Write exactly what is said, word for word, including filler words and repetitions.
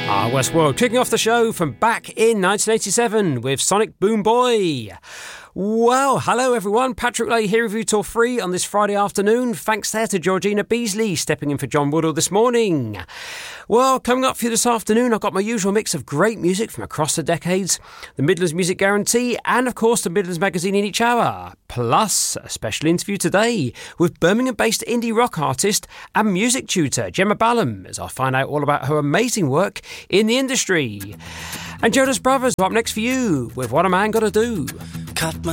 Ah, Westworld, kicking off the show from back in nineteen eighty-seven with Sonic Boom Boy. Well, hello everyone, Patrick Lay here with you till three on this Friday afternoon. Thanks there to Georgina Beasley stepping in for John Woodall this morning. Well, coming up for you this afternoon, I've got my usual mix of great music from across the decades, the Midlands Music Guarantee, and of course the Midlands Magazine in each hour. Plus, a special interview today with Birmingham-based indie rock artist and music tutor Gemma Ballum, as I'll find out all about her amazing work in the industry. And Jonas Brothers are up next for you with What a Man Gotta Do. Cut my